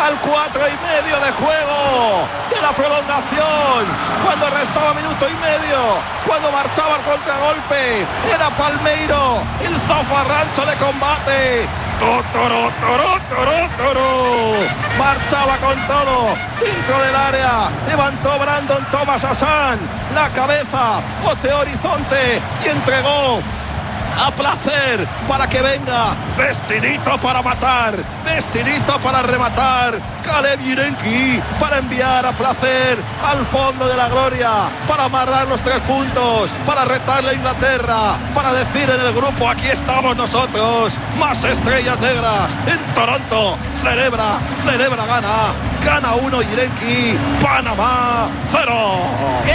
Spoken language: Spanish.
al 4,5 de juego de la prolongación, cuando restaba minuto y medio, cuando marchaba el contragolpe, era Palmeiro el zafarrancho de combate. Toro, marchaba con todo dentro del área, levantó Brandon Thomas Hassan la cabeza, boteó horizonte y entregó a Placer para que venga, vestidito para matar, vestidito para rematar, Caleb Yirenki para enviar a Placer al fondo de la gloria, para amarrar los 3 puntos, para retarle a Inglaterra, para decir en el grupo: aquí estamos nosotros, más estrellas negras en Toronto. Celebra, gana 1 Yirenki, Panamá 0.